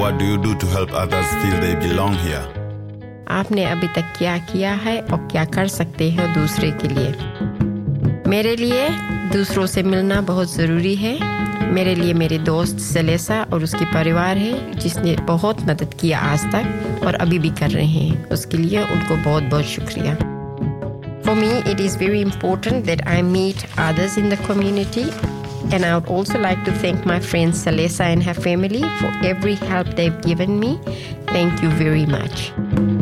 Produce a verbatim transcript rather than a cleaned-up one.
what do you do to help others feel they belong here? आपने अभी तक क्या किया है और क्या कर सकते हो दूसरे के लिए? मेरे लिए दूसरों से मिलना बहुत ज़रूरी है. मेरे लिए मेरे दोस्त सेलेसा और उसकी परिवार है जिसने बहुत मदद किया आज तक और अभी भी कर रहे हैं. उसके लिए उनको बहुत-बहुत शुक्रिया. For me, it is very important that I meet others in the community, and I would also like to thank my friend Selesa and her family for every help they've given me. Thank you very much.